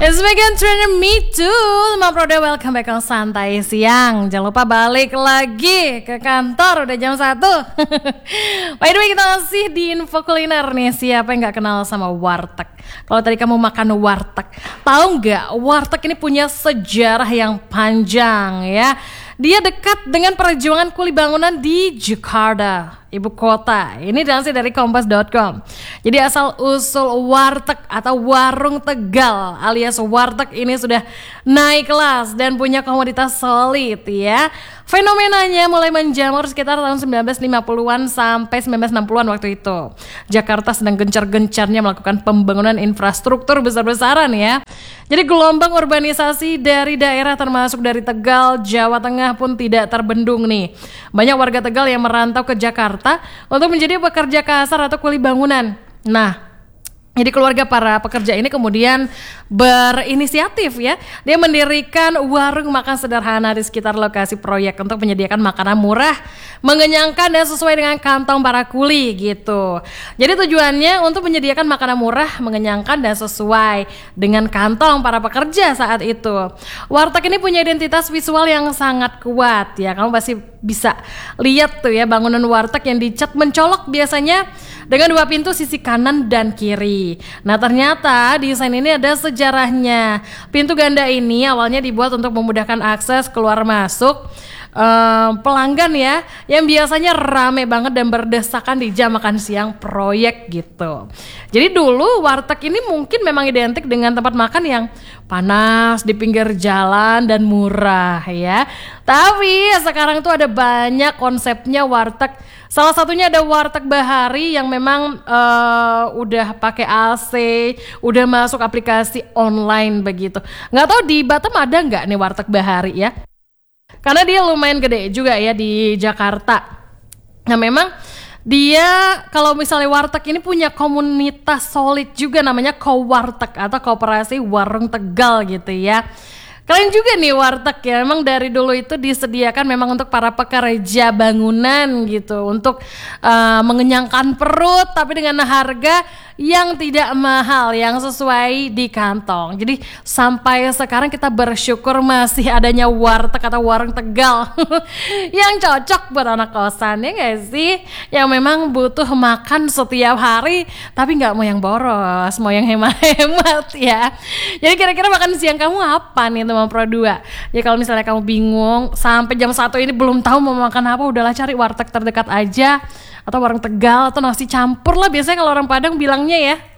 It's Megan Trainer Me Too. Mama Proda, welcome back on Santai Siang. Jangan lupa balik lagi ke kantor, udah jam 1. By the way, kita masih di info kuliner nih. Siapa yang gak kenal sama warteg? Kalau tadi kamu makan warteg, tahu gak warteg ini punya sejarah yang panjang ya. Dia dekat dengan perjuangan kuli bangunan di Jakarta, ibu kota. Ini dilansir dari kompas.com. Jadi asal usul warteg atau warung Tegal alias warteg ini sudah naik kelas dan punya komoditas solid ya. Fenomenanya mulai menjamur sekitar tahun 1950-an sampai 1960-an waktu itu. Jakarta sedang gencar-gencarnya melakukan pembangunan infrastruktur besar-besaran ya. Jadi gelombang urbanisasi dari daerah termasuk dari Tegal, Jawa Tengah pun tidak terbendung nih. Banyak warga Tegal yang merantau ke Jakarta untuk menjadi pekerja kasar atau kuli bangunan. Nah, jadi keluarga para pekerja ini kemudian berinisiatif ya. Dia mendirikan warung makan sederhana di sekitar lokasi proyek untuk menyediakan makanan murah, mengenyangkan dan sesuai dengan kantong para kuli gitu. Jadi tujuannya untuk menyediakan makanan murah, mengenyangkan dan sesuai dengan kantong para pekerja saat itu. Warteg ini punya identitas visual yang sangat kuat ya. Kamu pasti bisa lihat tuh ya bangunan warteg yang dicat mencolok biasanya dengan 2 pintu sisi kanan dan kiri. Nah ternyata desain ini ada sejarahnya. Pintu ganda ini awalnya dibuat untuk memudahkan akses keluar masuk pelanggan ya, yang biasanya rame banget dan berdesakan di jam makan siang proyek gitu. Jadi dulu warteg ini mungkin memang identik dengan tempat makan yang panas di pinggir jalan dan murah ya. Tapi sekarang tuh ada banyak konsepnya warteg. Salah satunya ada warteg Bahari yang memang udah pakai AC, udah masuk aplikasi online begitu. Nggak tahu di Batam ada nggak nih warteg Bahari ya? Karena dia lumayan gede juga ya di Jakarta. Nah memang dia kalau misalnya warteg ini punya komunitas solid juga namanya Kowarteg atau Koperasi Warung Tegal gitu ya. Keren juga nih warteg ya, memang dari dulu itu disediakan memang untuk para pekerja bangunan gitu, untuk mengenyangkan perut tapi dengan harga yang tidak mahal, yang sesuai di kantong. Jadi sampai sekarang kita bersyukur masih adanya warteg atau warung Tegal yang cocok buat anak kosan ya gak sih? Yang memang butuh makan setiap hari tapi gak mau yang boros, mau yang hemat-hemat ya. Jadi kira-kira makan siang kamu apa nih teman Pro 2? Ya kalau misalnya kamu bingung sampai jam 1 ini belum tahu mau makan apa, udahlah cari warteg terdekat aja, atau warung Tegal atau nasi campur lah biasanya kalau orang Padang bilangnya ya.